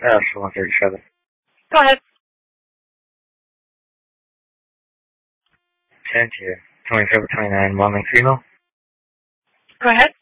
for 137. Go ahead. 10 to 2729, 1 link female. Go ahead.